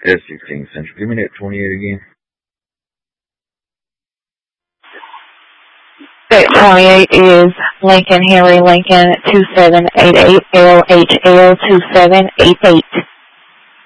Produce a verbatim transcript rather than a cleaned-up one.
S sixteen Central. Give me that twenty-eight again. That twenty-eight is Lincoln Henry Lincoln two seven eight eight L H L two seven eight eight.